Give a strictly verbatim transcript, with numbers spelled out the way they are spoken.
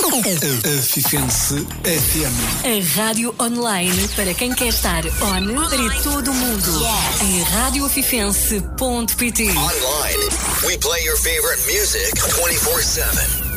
Fifense F M. A rádio online para quem quer estar on para todo o mundo. Yes. Em rádio afifense ponto pt. Online, we play your favorite music twenty-four seven.